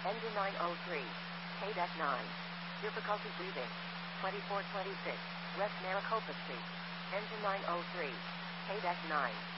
Engine 903. KDEC 9. Difficulty breathing. 2426. West Maricopa Street. Engine 903. KDEC 9.